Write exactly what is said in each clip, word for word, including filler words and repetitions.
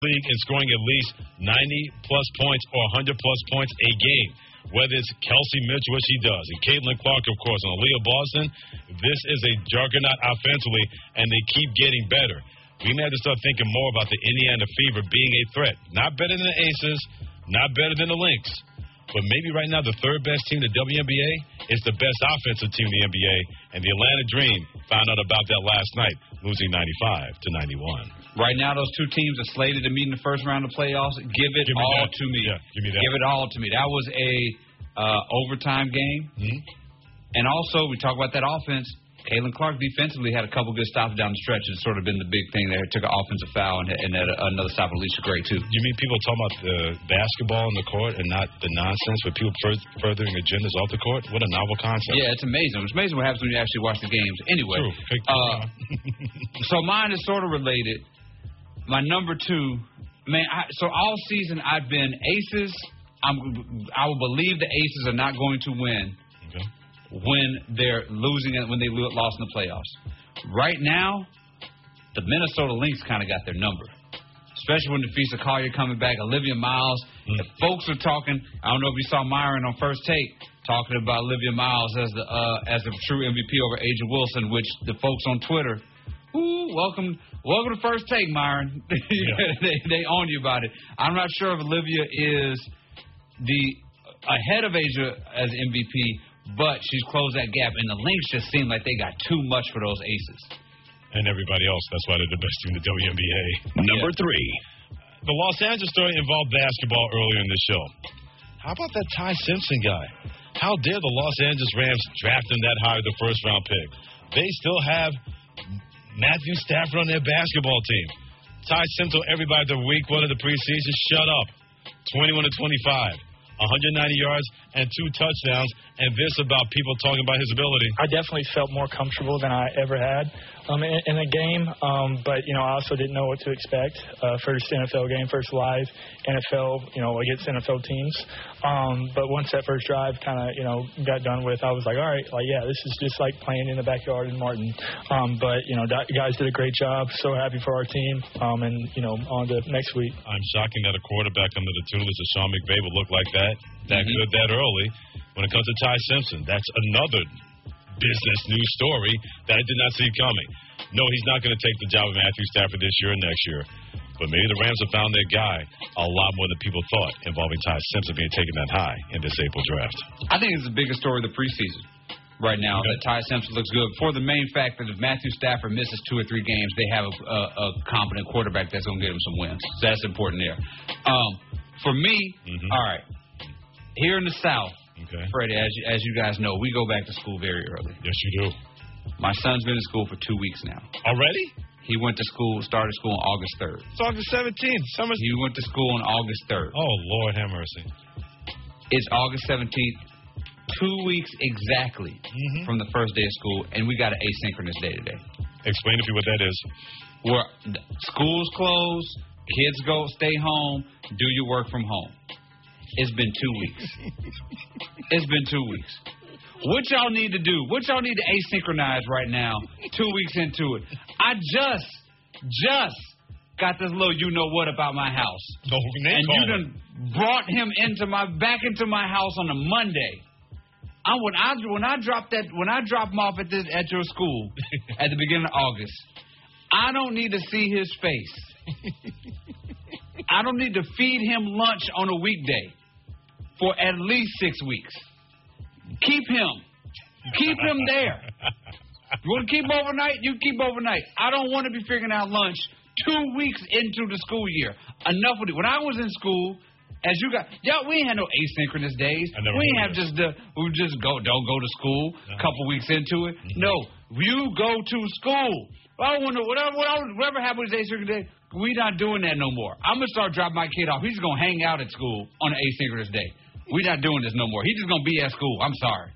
league in scoring at least ninety-plus points or one hundred-plus points a game. Whether it's Kelsey Mitchell, which he does, and Caitlin Clark, of course, and Aaliyah Boston, this is a juggernaut offensively, and they keep getting better. We may have to start thinking more about the Indiana Fever being a threat. Not better than the Aces, not better than the Lynx, but maybe right now the third best team in the W N B A is the best offensive team in the N B A, and the Atlanta Dream found out about that last night, losing ninety-five to ninety-one. Right now, those two teams are slated to meet in the first round of playoffs. Give it give me all that. to me. Yeah, give me that. Give it all to me. That was a uh, overtime game. Mm-hmm. And also, we talk about that offense. Caitlin Clark defensively had a couple good stops down the stretch. It's sort of been the big thing there. Took an offensive foul and, and had another stop with Alicia Gray, too. You mean people talking about the basketball on the court and not the nonsense with people fur- furthering agendas off the court? What a novel concept. Yeah, it's amazing. It's amazing what happens when you actually watch the games. Anyway, True. Uh, so mine is sort of related. My number two, man, I, so all season I've been Aces. I'm, I will believe the Aces are not going to win Okay. when they're losing it, when they lo- lost in the playoffs. Right now, the Minnesota Lynx kind of got their number, especially when Defisa Collier coming back, Olivia Miles. Mm. The folks are talking. I don't know if you saw Myron on First Take talking about Olivia Miles as the uh, as the true M V P over Asia Wilson, which the folks on Twitter, ooh, welcome, welcome to First Take, Myron. Yeah. they they own you about it. I'm not sure if Olivia is the ahead of Asia as M V P, but she's closed that gap, and the Lynx just seem like they got too much for those Aces. And everybody else. That's why they're the best team in the W N B A. Number yeah. three. The Los Angeles story involved basketball earlier in the show. How about that Ty Simpson guy? How dare the Los Angeles Rams draft him that high with the first-round pick? They still have Matthew Stafford on their basketball team. Ty Simpson, everybody, the week one of the preseason, shut up. twenty-one to twenty-five. one hundred ninety yards and two touchdowns, and this about people talking about his ability. I definitely felt more comfortable than I ever had um, in, in a game, um, but, you know, I also didn't know what to expect. Uh, first N F L game, first live N F L, you know, against N F L teams. Um, but once that first drive kind of, you know, got done with, I was like, all right, like, yeah, this is just like playing in the backyard in Martin. Um, but, you know, that, guys did a great job. So happy for our team. Um, and, you know, on to next week. I'm shocking that a quarterback under the tutelage of Sean McVay would look like that, that Mm-hmm. good, that early. When it comes to Ty Simpson, that's another business news story that I did not see coming. No, he's not going to take the job of Matthew Stafford this year or next year. But maybe the Rams have found their guy a lot more than people thought, involving Ty Simpson being taken that high in this April draft. I think it's the biggest story of the preseason right now, okay. that Ty Simpson looks good. For the main fact that if Matthew Stafford misses two or three games, they have a, a, a competent quarterback that's going to get him some wins. So that's important there. Um, for me, mm-hmm. all right, here in the South, okay. Freddie, as you, as you guys know, we go back to school very early. Yes, you do. My son's been in school for two weeks now. Already? He went to school, started school on August third. It's August seventeenth. Summer's... He went to school on August third. Oh, Lord have mercy. It's August seventeenth, two weeks exactly mm-hmm. from the first day of school, and we got an asynchronous day today. Explain to me what that is. Where school's closed, kids go stay home, do your work from home. It's been two weeks. It's been two weeks. What y'all need to do, what y'all need to asynchronize right now, two weeks into it. I just, just got this little you-know-what about my house. No, and you done brought him into my, back into my house on a Monday. I, when I when I drop that when I drop him off at this at your school at the beginning of August, I don't need to see his face. I don't need to feed him lunch on a weekday for at least six weeks. Keep him. Keep him there. You want to keep him overnight? You keep overnight. I don't want to be figuring out lunch two weeks into the school year. Enough with it. When I was in school, as you got, y'all, we ain't had no asynchronous days. We ain't have just the, we just go, don't go to school a couple weeks into it. Mm-hmm. No, you go to school. I don't want to, whatever, whatever happens asynchronous day, we not doing that no more. I'm going to start dropping my kid off. He's going to hang out at school on an asynchronous day. We're not doing this no more. He's just going to be at school. I'm sorry.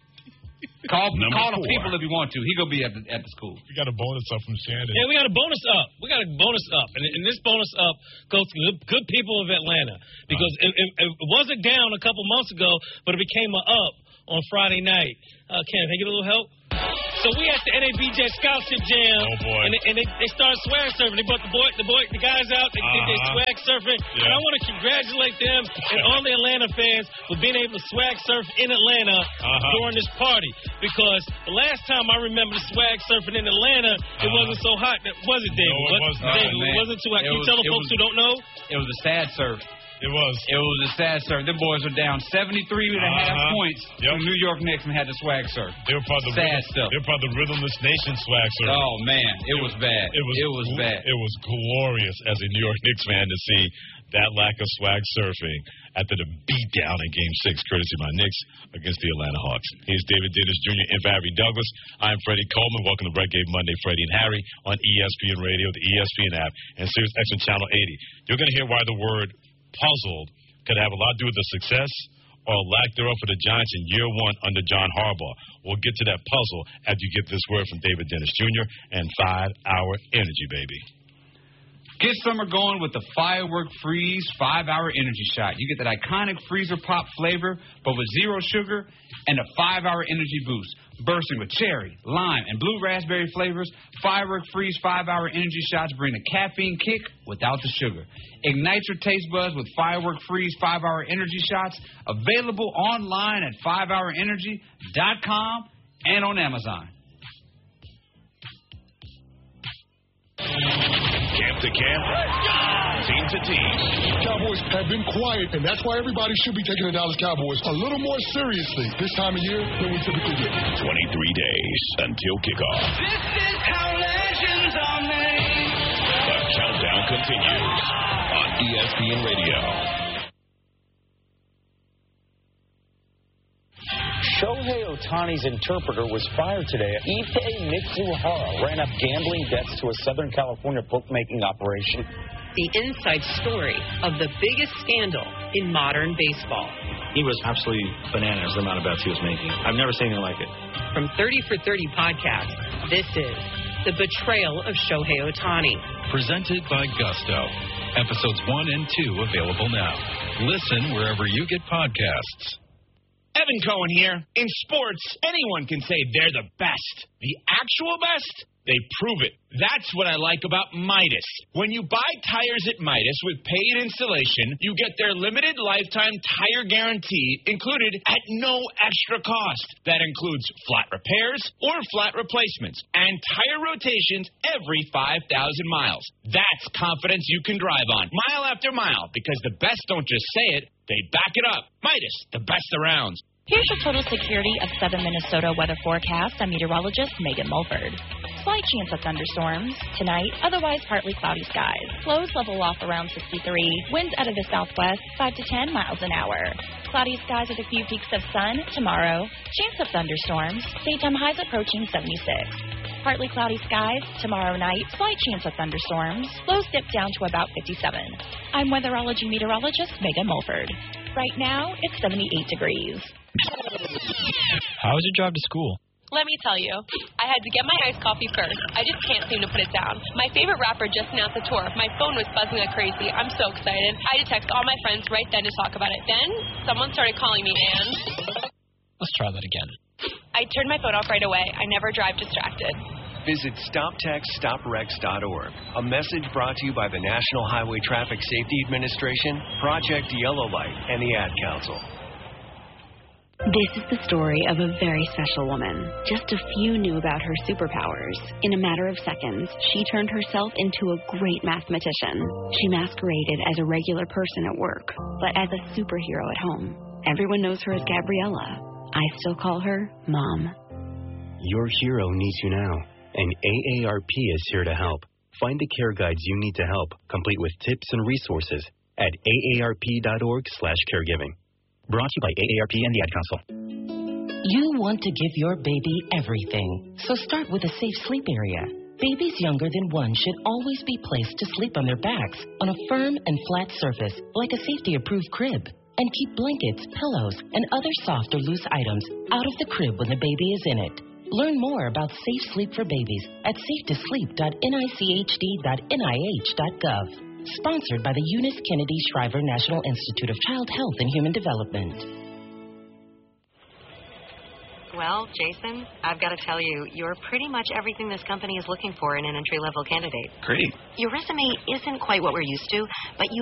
Call call the people if you want to. He going to be at the, at the school. We got a bonus up from Shannon. Yeah, we got a bonus up. We got a bonus up. And, and this bonus up goes to the good people of Atlanta. Because uh, it, it, it wasn't down a couple months ago, but it became a up on Friday night. Uh, Ken, can I get a little help? So we at the N A B J Scholarship Jam. Oh, boy. And, they, and they, they started swag surfing. They brought the boy, the boy, the guys out. They did their Uh-huh. swag surfing. Yeah. And I want to congratulate them and all the Atlanta fans for being able to swag surf in Atlanta Uh-huh. during this party. Because the last time I remember the swag surfing in Atlanta, it Uh-huh. wasn't so hot. Was it, David? No, it What- was not. David, Oh, it man. wasn't too hot. It Can you was- tell the it folks was- who don't know? It was a sad surf. It was. It was a sad surf. Them boys were down seventy-three and a half Uh-huh. points. Yep. The New York Knicks and had the swag surf. They were part of the Sad rhythm, stuff. They were part of the Rhythmless Nation swag surf. Oh man, it was bad. It was it was bad. It was glorious as a New York Knicks fan to see that lack of swag surfing after the beatdown in Game Six, courtesy of my Knicks against the Atlanta Hawks. Here's David Dennis Junior and Harry Douglas. I'm Freddie Coleman. Welcome to Red Game Monday, Freddie and Harry on E S P N Radio, the E S P N app, and Sirius X M Channel eighty. You're going to hear why the word puzzled could have a lot to do with the success or lack thereof for the Giants in year one under John Harbaugh. We'll get to that puzzle after you get this word from David Dennis Junior and five-hour energy, baby. Get summer going with the Firework Freeze five-hour energy shot. You get that iconic freezer pop flavor, but with zero sugar and a five-hour energy boost. Bursting with cherry, lime, and blue raspberry flavors, Firework Freeze five-hour energy shots bring a caffeine kick without the sugar. Ignite your taste buds with Firework Freeze five-hour energy shots. Available online at five hour energy dot com and on Amazon. Camp to camp, team to team. Cowboys have been quiet, and that's why everybody should be taking the Dallas Cowboys a little more seriously this time of year than we typically do. twenty-three days until kickoff. This is how legends are made. The countdown continues on E S P N Radio. Shohei Ohtani's interpreter was fired today. Ike Mitsuhara ran up gambling debts to a Southern California bookmaking operation. The inside story of the biggest scandal in modern baseball. He was absolutely bananas, the amount of bets he was making. I've never seen anything like it. From thirty for thirty podcast, this is The Betrayal of Shohei Ohtani. Presented by Gusto. Episodes one and two available now. Listen wherever you get podcasts. Evan Cohen here. In sports, anyone can say they're the best. The actual best? They prove it. That's what I like about Midas. When you buy tires at Midas with paid installation, you get their limited lifetime tire guarantee included at no extra cost. That includes flat repairs or flat replacements and tire rotations every five thousand miles. That's confidence you can drive on, mile after mile, because the best don't just say it, they back it up. Midas, the best around. Here's your total security of Southern Minnesota weather forecast. I'm meteorologist Megan Mulford. Slight chance of thunderstorms tonight, otherwise partly cloudy skies. Lows level off around sixty-three. Winds out of the southwest, five to ten miles an hour. Cloudy skies with a few peaks of sun tomorrow. Chance of thunderstorms. Daytime highs approaching seventy-six. Partly cloudy skies tomorrow night. Slight chance of thunderstorms. Lows dip down to about fifty-seven. I'm weatherology meteorologist Megan Mulford. Right now, it's seventy-eight degrees. How was your drive to school? Let me tell you, I had to get my iced coffee first. I just can't seem to put it down. My favorite rapper just announced a tour. My phone was buzzing like crazy. I'm so excited. I had to text all my friends right then to talk about it. Then, someone started calling me, and... Let's try that again. I turned my phone off right away. I never drive distracted. Visit stop text stop wrecks dot org. A message brought to you by the National Highway Traffic Safety Administration, Project Yellow Light, and the Ad Council. This is the story of a very special woman. Just a few knew about her superpowers. In a matter of seconds, she turned herself into a great mathematician. She masqueraded as a regular person at work, but as a superhero at home. Everyone knows her as Gabriella. I still call her Mom. Your hero needs you now, and A A R P is here to help. Find the care guides you need to help, complete with tips and resources, at A A R P dot org slash caregiving. Brought to you by A A R P and the Ad Council. You want to give your baby everything, so start with a safe sleep area. Babies younger than one should always be placed to sleep on their backs on a firm and flat surface, like a safety-approved crib. And keep blankets, pillows, and other soft or loose items out of the crib when the baby is in it. Learn more about safe sleep for babies at safe to sleep dot N I C H D dot N I H dot gov. Sponsored by the Eunice Kennedy Shriver National Institute of Child Health and Human Development. Well, Jason, I've got to tell you, you're pretty much everything this company is looking for in an entry-level candidate. Great. Your resume isn't quite what we're used to, but you